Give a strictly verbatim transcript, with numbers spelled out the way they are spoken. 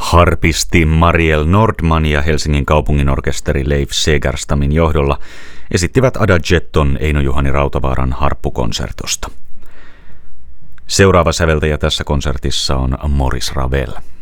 Harpisti Mariel Nordman ja Helsingin kaupunginorkesteri Leif Segerstamin johdolla esittivät Adagietton Eino-Juhani Rautavaaran harppukonsertosta. Seuraava säveltäjä tässä konsertissa on Maurice Ravel.